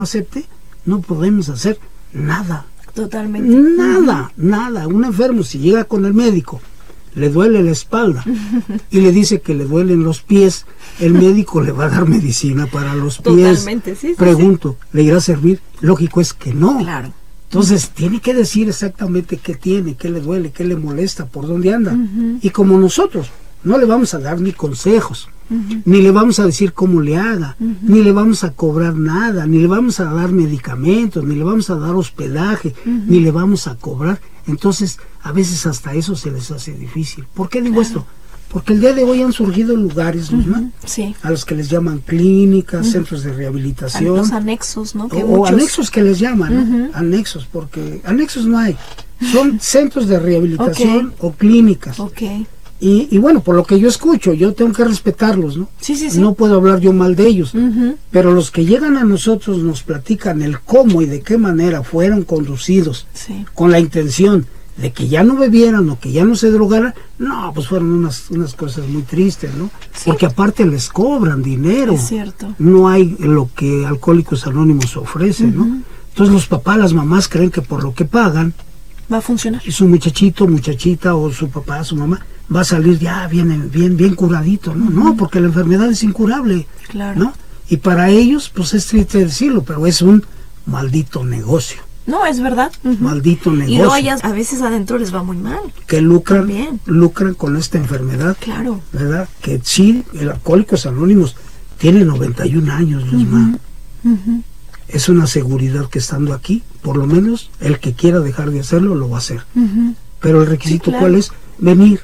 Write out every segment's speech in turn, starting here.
acepte, no podemos hacer nada. Totalmente. Nada. Un enfermo, si llega con el médico, le duele la espalda y le dice que le duelen los pies, el médico le va a dar medicina para los pies. Totalmente, sí. Pregunto, ¿le irá a servir? Lógico es que no. Claro. Entonces tiene que decir exactamente qué tiene, qué le duele, qué le molesta, por dónde anda. Y como nosotros no le vamos a dar ni consejos, ni le vamos a decir cómo le haga, ni le vamos a cobrar nada, ni le vamos a dar medicamentos, ni le vamos a dar hospedaje, ni le vamos a cobrar. Entonces, a veces hasta eso se les hace difícil. ¿Por qué digo esto? Porque el día de hoy han surgido lugares, Luzma, sí, a los que les llaman clínicas, centros de rehabilitación. Los anexos, ¿no? Que O muchos... anexos que les llaman, ¿no? Anexos, porque anexos no hay. Son centros de rehabilitación o clínicas. Y bueno, por lo que yo escucho, yo tengo que respetarlos, ¿no? Sí. No puedo hablar yo mal de ellos. Pero los que llegan a nosotros nos platican el cómo y de qué manera fueron conducidos con la intención de que ya no bebieran o que ya no se drogaran. No, pues fueron unas cosas muy tristes, ¿no? Sí. Porque aparte les cobran dinero. Es cierto. No hay lo que Alcohólicos Anónimos ofrece, ¿no? Entonces los papás, las mamás creen que por lo que pagan va a funcionar. Y su muchachito, muchachita o su papá, su mamá va a salir ya bien curadito, ¿no? No, porque la enfermedad es incurable, claro, ¿no? Y para ellos, pues es triste decirlo, pero es un maldito negocio. No, es verdad. Maldito negocio. Y luego ellas, a veces adentro les va muy mal. Que lucran con esta enfermedad. Claro. ¿Verdad? Que sí, el Alcohólicos Anónimos tiene 91 años, Luzma. Es una seguridad que estando aquí, por lo menos el que quiera dejar de hacerlo, lo va a hacer. Pero el requisito, ¿cuál es? Venir.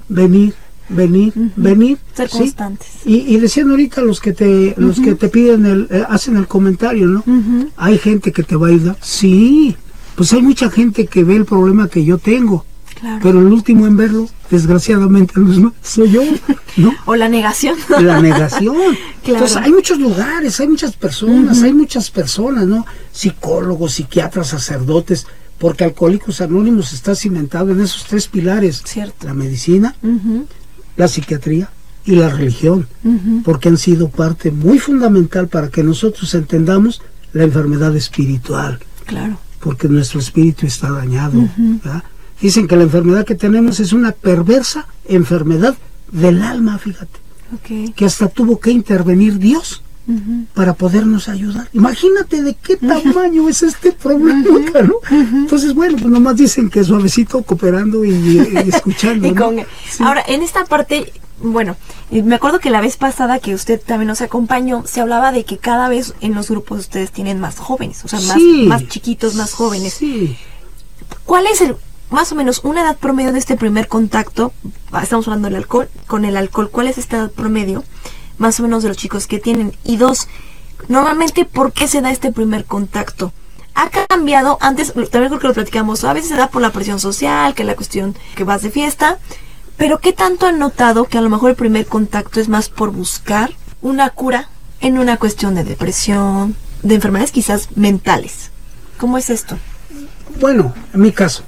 Ser constantes. Y decían ahorita los que te piden hacen el comentario, ¿no? Hay gente que te va a ayudar. Sí, pues hay mucha gente que ve el problema que yo tengo. Claro. Pero el último en verlo, desgraciadamente, soy yo, ¿no? O la negación. La negación. Claro. Entonces hay muchos lugares, hay muchas personas, ¿no? Psicólogos, psiquiatras, sacerdotes, porque Alcohólicos Anónimos está cimentado en esos 3 pilares. Cierto. La medicina, la psiquiatría y la religión, porque han sido parte muy fundamental para que nosotros entendamos la enfermedad espiritual. Claro. Porque nuestro espíritu está dañado, ¿verdad? Dicen que la enfermedad que tenemos es una perversa enfermedad del alma, fíjate. Que hasta tuvo que intervenir Dios para podernos ayudar. Imagínate de qué tamaño es este problema, ¿no? Entonces, bueno, pues nomás dicen que suavecito, cooperando y escuchando, ¿no? Sí. Ahora, en esta parte, bueno, me acuerdo que la vez pasada que usted también nos acompañó, se hablaba de que cada vez en los grupos ustedes tienen más jóvenes, o sea, más chiquitos, más jóvenes. Sí. ¿Cuál es más o menos una edad promedio de este primer contacto? Estamos hablando del alcohol, con el alcohol. ¿Cuál es esta edad promedio, más o menos, de los chicos que tienen? Y 2, normalmente, ¿por qué se da este primer contacto? ¿Ha cambiado? Antes, también creo que lo platicamos, a veces se da por la presión social, que la cuestión que vas de fiesta, pero ¿qué tanto han notado que a lo mejor el primer contacto es más por buscar una cura en una cuestión de depresión, de enfermedades quizás mentales? ¿Cómo es esto? Bueno, en mi caso,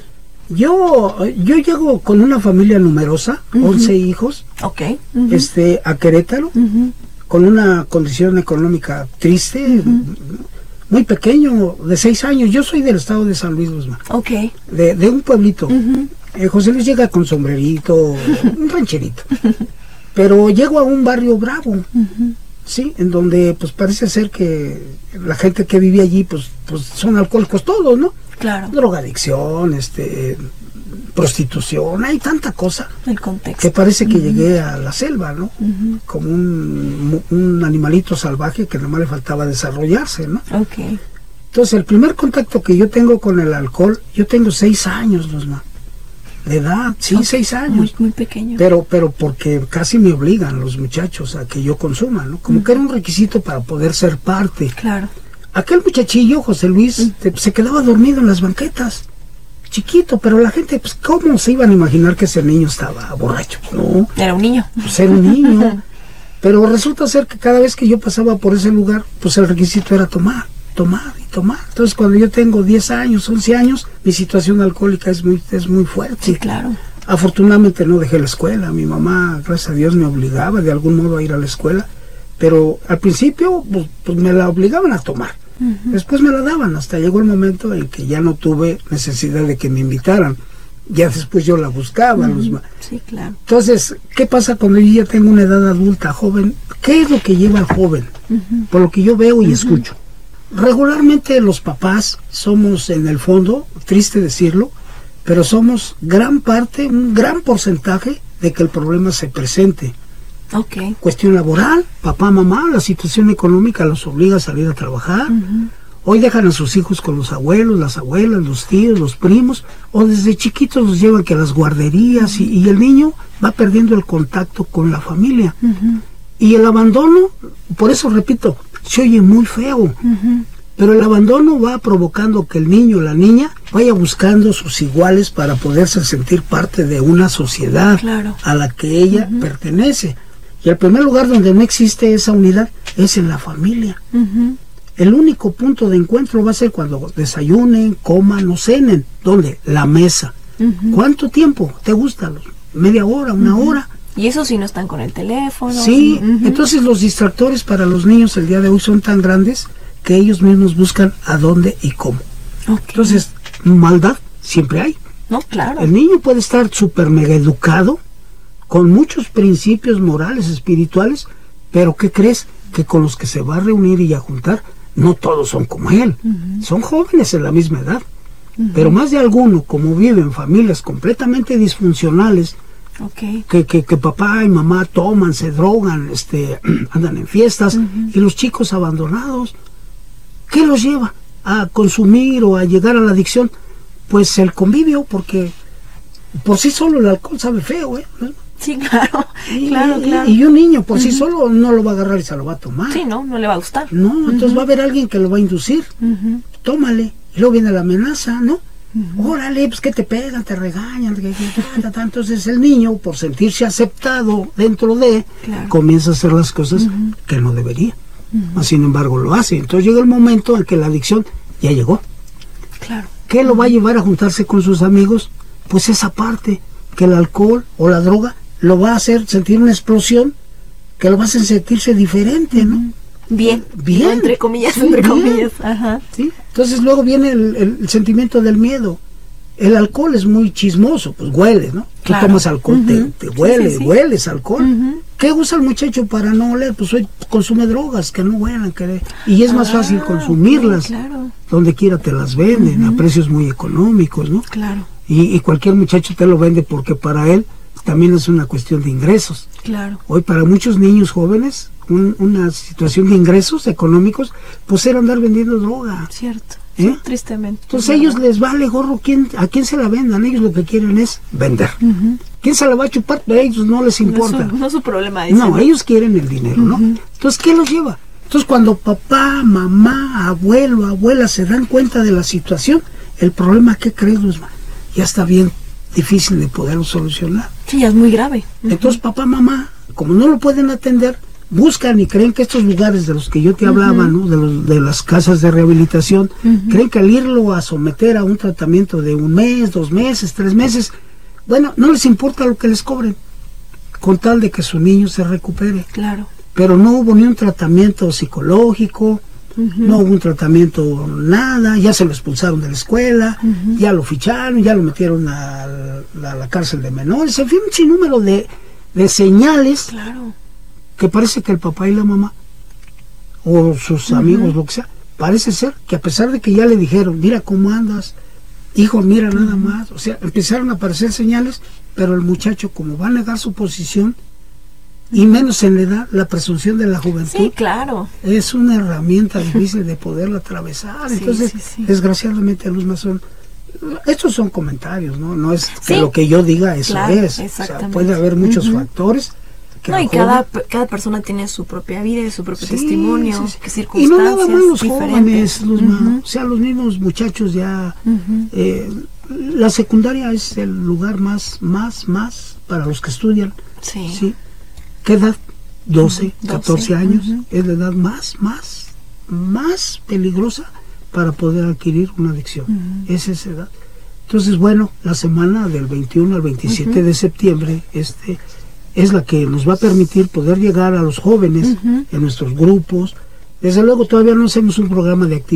yo llego con una familia numerosa, 11 hijos, a Querétaro, con una condición económica triste, muy pequeño, de 6 años. Yo soy del estado de San Luis, Luzma, de un pueblito. José Luis llega con sombrerito, un rancherito, pero llego a un barrio bravo, sí, en donde pues parece ser que la gente que vive allí pues son alcohólicos todos, ¿no? Claro. Drogadicción, prostitución, hay tanta cosa. El contexto. Que parece que llegué a la selva, ¿no? Como un animalito salvaje que nomás le faltaba desarrollarse, ¿no? Entonces, el primer contacto que yo tengo con el alcohol, yo tengo 6 años, Luzma, de edad, 6 años. Muy pequeño. Pero porque casi me obligan los muchachos a que yo consuma, ¿no? Como que era un requisito para poder ser parte. Claro. Aquel muchachillo, José Luis, se quedaba dormido en las banquetas, chiquito, pero la gente, pues, ¿cómo se iban a imaginar que ese niño estaba borracho? No. Era un niño. Pues era un niño. Pero resulta ser que cada vez que yo pasaba por ese lugar, pues el requisito era tomar. Entonces, cuando yo tengo 10 años, 11 años, mi situación alcohólica es muy fuerte. Sí, claro. Afortunadamente no dejé la escuela. Mi mamá, gracias a Dios, me obligaba de algún modo a ir a la escuela. Pero al principio, pues me la obligaban a tomar. Después me la daban, hasta llegó el momento en que ya no tuve necesidad de que me invitaran. Ya después yo la buscaba. Sí, claro. Entonces, ¿qué pasa cuando yo ya tengo una edad adulta, joven? ¿Qué es lo que lleva al joven? Por lo que yo veo y escucho. Regularmente los papás somos, en el fondo, triste decirlo, pero somos gran parte, un gran porcentaje de que el problema se presente. Okay. Cuestión laboral, papá, mamá, la situación económica los obliga a salir a trabajar. Hoy dejan a sus hijos con los abuelos, las abuelas, los tíos, los primos, o desde chiquitos los llevan que a las guarderías y el niño va perdiendo el contacto con la familia. Y el abandono, por eso repito, se oye muy feo, pero el abandono va provocando que el niño o la niña vaya buscando sus iguales para poderse sentir parte de una sociedad a la que ella pertenece. Y el primer lugar donde no existe esa unidad es en la familia. El único punto de encuentro va a ser cuando desayunen, coman o cenen. ¿Dónde? La mesa. ¿Cuánto tiempo te gusta? ¿Media hora? ¿Una hora? Y eso si no están con el teléfono. Sí, entonces los distractores para los niños el día de hoy son tan grandes que ellos mismos buscan a dónde y cómo. Entonces, maldad siempre hay. No, claro. El niño puede estar súper mega educado, con muchos principios morales, espirituales, pero ¿qué crees? Que con los que se va a reunir y a juntar, no todos son como él. Son jóvenes en la misma edad. Pero más de alguno, como vive en familias completamente disfuncionales, que papá y mamá toman, se drogan, andan en fiestas, y los chicos abandonados, ¿qué los lleva a consumir o a llegar a la adicción? Pues el convivio, porque por sí solo el alcohol sabe feo, ¿no? Sí, claro, claro. Y un niño por sí solo no lo va a agarrar y se lo va a tomar. Sí, no le va a gustar. No, entonces va a haber alguien que lo va a inducir. Tómale. Y luego viene la amenaza, ¿no? Órale, pues que te pegan, te regañan. Entonces el niño, por sentirse aceptado dentro de, comienza a hacer las cosas que no debería. Sin embargo, lo hace. Entonces llega el momento en que la adicción ya llegó. Claro. ¿Qué lo va a llevar a juntarse con sus amigos? Pues esa parte, que el alcohol o la droga lo va a hacer sentir una explosión, que lo va a hacer sentirse diferente, ¿no? Bien. No, entre comillas, Ajá. ¿Sí? Entonces luego viene el sentimiento del miedo. El alcohol es muy chismoso, pues huele, ¿no? Tú tomas alcohol, te huele, hueles alcohol. ¿Qué usa el muchacho para no oler? Pues hoy consume drogas que no huelan, y es más fácil consumirlas. Donde quiera te las venden, a precios muy económicos, ¿no? Claro. Y cualquier muchacho te lo vende porque para él también es una cuestión de ingresos. Claro. Hoy para muchos niños jóvenes, una situación de ingresos económicos, pues era andar vendiendo droga. Cierto. Sí, tristemente. Entonces a ellos les vale gorro a quién se la vendan. Ellos lo que quieren es vender. ¿Quién se la va a chupar? A ellos no les importa. No es su problema ese. No, ellos quieren el dinero, ¿no? Entonces, ¿qué los lleva? Entonces, cuando papá, mamá, abuelo, abuela se dan cuenta de la situación, el problema, ¿qué crees, Luzma? Ya está bien difícil de poderlo solucionar. Sí, ya es muy grave. Entonces, papá, mamá, como no lo pueden atender, buscan y creen que estos lugares de los que yo te hablaba, ¿no? De las casas de rehabilitación, creen que al irlo a someter a un tratamiento de 1 mes, 2 meses, 3 meses, bueno, no les importa lo que les cobren, con tal de que su niño se recupere. Claro. Pero no hubo ni un tratamiento psicológico, no hubo un tratamiento, nada, ya se lo expulsaron de la escuela, ya lo ficharon, ya lo metieron a la cárcel de menores, en fin, un sinnúmero de señales. Claro. Que parece que el papá y la mamá o sus amigos, lo que sea, parece ser que a pesar de que ya le dijeron, mira cómo andas, hijo, mira nada más, o sea, empezaron a aparecer señales, pero el muchacho, como va a negar su posición, y menos en la edad, la presunción de la juventud, sí, claro, es una herramienta difícil de poderla atravesar. Entonces, desgraciadamente, Luzma, estos son comentarios, no es que lo que yo diga eso es, o sea, puede haber muchos factores. No, y cada persona tiene su propia vida y su propio testimonio, circunstancias. Y no nada más los jóvenes, Luzma, o sea, los mismos muchachos ya. La secundaria es el lugar más para los que estudian. Sí. ¿Qué edad? 12, 14 años. Es la edad más peligrosa para poder adquirir una adicción. Es esa edad. Entonces, bueno, la semana del 21 al 27 de septiembre, es la que nos va a permitir poder llegar a los jóvenes en nuestros grupos, Desde luego todavía no hacemos un programa de actividad.